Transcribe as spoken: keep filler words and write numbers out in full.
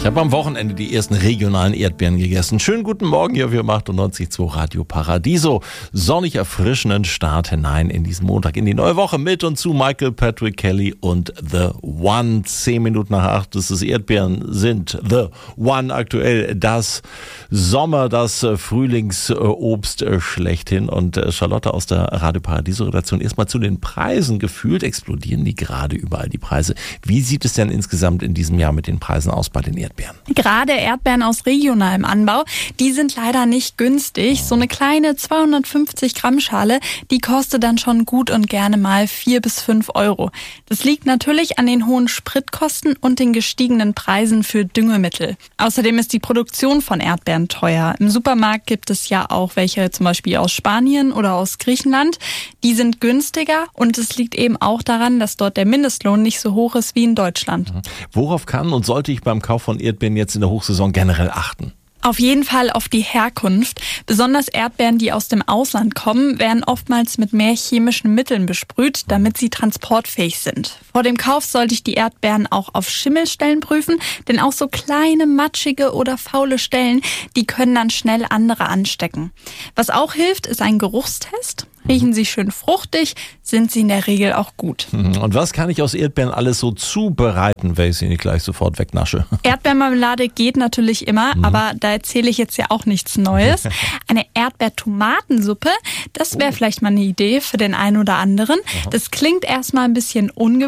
Ich habe am Wochenende die ersten regionalen Erdbeeren gegessen. Schönen guten Morgen hier für achtundneunzig Komma zwei Radio Paradiso. Sonnig erfrischenden Start hinein in diesen Montag, in die neue Woche mit und zu Michael Patrick Kelly und The One. Zehn Minuten nach acht ist es. Erdbeeren sind The One aktuell. Das Sommer, das Frühlingsobst schlechthin. Und Charlotte aus der Radio Paradiso Redaktion, erstmal zu den Preisen. Gefühlt explodieren die gerade überall, die Preise. Wie sieht es denn insgesamt in diesem Jahr mit den Preisen aus bei den Erdbeeren? Gerade Erdbeeren aus regionalem Anbau, die sind leider nicht günstig. So eine kleine zweihundertfünfzig Gramm Schale, die kostet dann schon gut und gerne mal vier bis fünf Euro. Das liegt natürlich an den hohen Spritkosten und den gestiegenen Preisen für Düngemittel. Außerdem ist die Produktion von Erdbeeren teuer. Im Supermarkt gibt es ja auch welche zum Beispiel aus Spanien oder aus Griechenland. Die sind günstiger und es liegt eben auch daran, dass dort der Mindestlohn nicht so hoch ist wie in Deutschland. Worauf kann und sollte ich beim Kauf von Erdbeeren jetzt in der Hochsaison generell achten? Auf jeden Fall auf die Herkunft. Besonders Erdbeeren, die aus dem Ausland kommen, werden oftmals mit mehr chemischen Mitteln besprüht, damit sie transportfähig sind. Vor dem Kauf sollte ich die Erdbeeren auch auf Schimmelstellen prüfen, denn auch so kleine, matschige oder faule Stellen, die können dann schnell andere anstecken. Was auch hilft, ist ein Geruchstest. Riechen sie schön fruchtig, sind sie in der Regel auch gut. Und was kann ich aus Erdbeeren alles so zubereiten, wenn ich sie nicht gleich sofort wegnasche? Erdbeermarmelade geht natürlich immer, mhm. aber da erzähle ich jetzt ja auch nichts Neues. Eine Erdbeertomatensuppe, das wäre oh. vielleicht mal eine Idee für den einen oder anderen. Aha. Das klingt erstmal ein bisschen ungewöhnlich.